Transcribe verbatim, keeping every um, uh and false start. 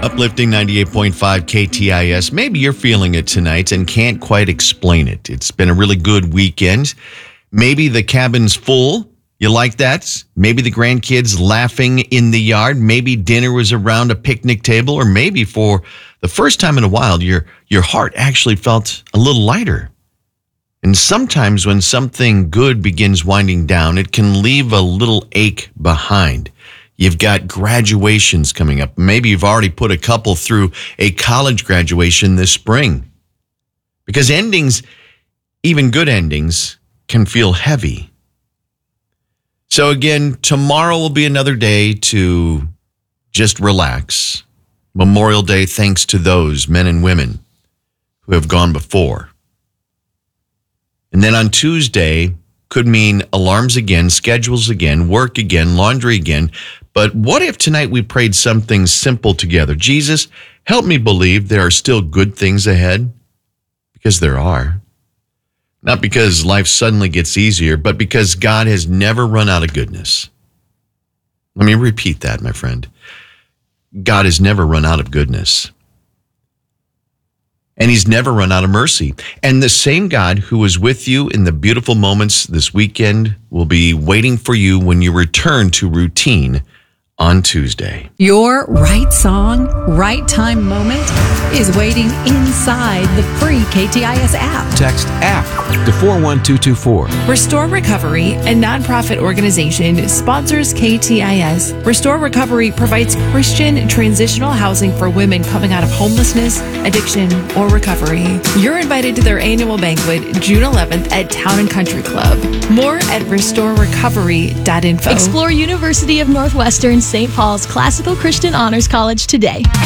Uplifting ninety-eight point five K T I S. Maybe you're feeling it tonight and can't quite explain it. It's been a really good weekend. Maybe the cabin's full. You like that? Maybe the grandkids laughing in the yard. Maybe dinner was around a picnic table. Or maybe for the first time in a while, your, your heart actually felt a little lighter. And sometimes when something good begins winding down, it can leave a little ache behind. You've got graduations coming up. Maybe you've already put a couple through a college graduation this spring. Because endings, even good endings, can feel heavy. So again, tomorrow will be another day to just relax. Memorial Day, thanks to those men and women who have gone before. And then on Tuesday could mean alarms again, schedules again, work again, laundry again. But what if tonight we prayed something simple together? Jesus, help me believe there are still good things ahead, because there are. Not because life suddenly gets easier, but because God has never run out of goodness. Let me repeat that, my friend. God has never run out of goodness. And he's never run out of mercy. And the same God who was with you in the beautiful moments this weekend will be waiting for you when you return to routine on Tuesday. Your right song, right time moment is waiting inside the free K T I S app. Text app to four one two two four. Restore Recovery, a nonprofit organization, sponsors K T I S. Restore Recovery provides Christian transitional housing for women coming out of homelessness, addiction, or recovery. You're invited to their annual banquet June eleventh at Town and Country Club. More at restore recovery dot info. Explore University of Northwestern Saint Paul's Classical Christian Honors College today.